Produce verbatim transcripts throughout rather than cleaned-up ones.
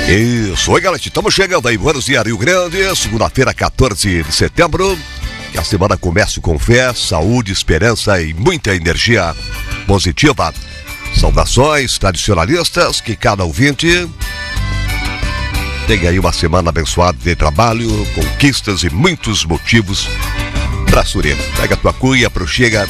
Isso, oi galera, estamos chegando aí, Buenos Dias, Rio Grande, segunda-feira, quatorze de setembro. Que a semana comece com fé, saúde, esperança e muita energia positiva. Saudações tradicionalistas, que cada ouvinte tenha aí uma semana abençoada de trabalho, conquistas e muitos motivos pra sorrir. Pega a tua cuia, prochega.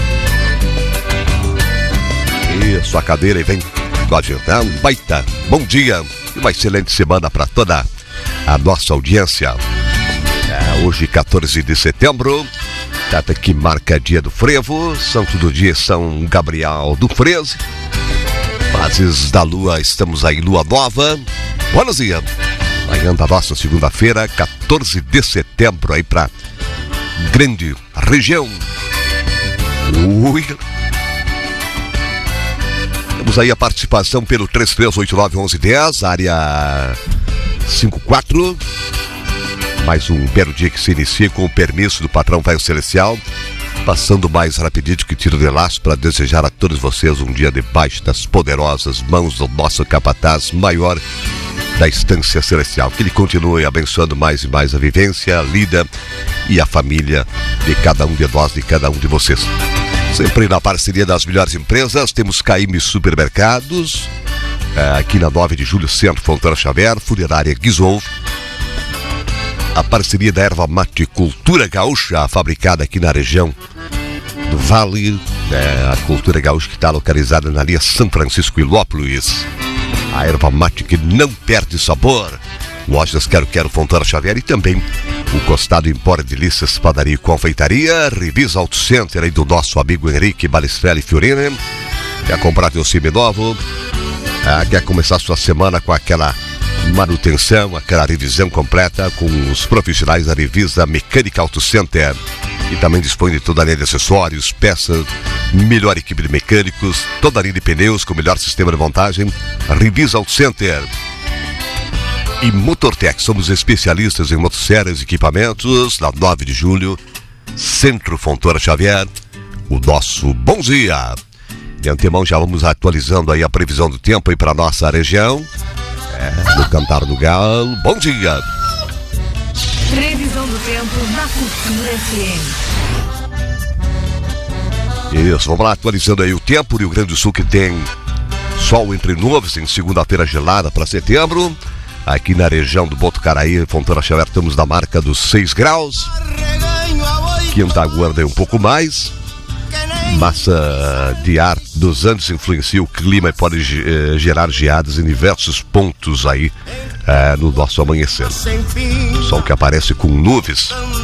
Isso, a cadeira e vem com a gente. Um baita bom dia e uma excelente semana para toda a nossa audiência. É, hoje, quatorze de setembro, data que marca dia do frevo, santo do dia São Gabriel do Freze. Fases da lua, estamos aí, lua nova. Buenos dias. Manhã da nossa segunda-feira, quatorze de setembro, aí pra grande região. Ui. Temos aí a participação pelo três três oito nove um um um zero, área cinquenta e quatro. Mais um belo dia que se inicia com o permisso do patrão Velho Celestial. Passando mais rapidinho que tiro de laço para desejar a todos vocês um dia debaixo das poderosas mãos do nosso capataz maior da Estância Celestial. Que ele continue abençoando mais e mais a vivência, a lida e a família de cada um de nós, de cada um de vocês. Sempre na parceria das melhores empresas, temos Caymmi Supermercados, é, aqui na nove de julho, Centro Fontana Xavier, Funerária Guizou. A parceria da Erva Mate Cultura Gaúcha, fabricada aqui na região do Vale, é, a Cultura Gaúcha que está localizada na linha São Francisco e Lópolis. A Erva Mate que não perde sabor. Lojas Quero Quero Fontana Xavier e também o Costado Empório de Delícias, Padaria e Confeitaria. Revisa Auto Center aí do nosso amigo Henrique Balestrelli Fiorini. Quer comprar teu seminovo? É, quer começar sua semana com aquela manutenção, aquela revisão completa com os profissionais da Revisa Mecânica Auto Center, e também dispõe de toda a linha de acessórios, peças, melhor equipe de mecânicos, toda a linha de pneus com o melhor sistema de montagem. Revisa Auto Center. E Motortec, somos especialistas em motosserras e equipamentos, na nove de julho, Centro Fontana Xavier. O nosso bom dia. De antemão já vamos atualizando aí a previsão do tempo aí para nossa região. É, no Cantar do Galo, bom dia. Previsão do tempo na Cultura F M. Isso, vamos lá atualizando aí o tempo. Rio Grande do Sul que tem sol entre nuvens em segunda-feira gelada para setembro. Aqui na região do Botucaraí, Fontana Xavier, estamos na marca dos seis graus. Quinta aguarda um pouco mais. Massa de ar dos Andes influencia o clima e pode eh, gerar geadas em diversos pontos aí eh, no nosso amanhecer. Sol que aparece com nuvens